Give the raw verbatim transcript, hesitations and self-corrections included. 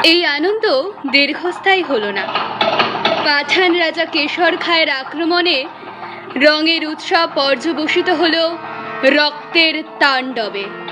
এই আনন্দ দীর্ঘস্থায়ী হলো না। পাঠান রাজা কেশর খাঁয়ের আক্রমণে রঙের উৎসব পর্যবসিত হলো রক্তের তাণ্ডবে।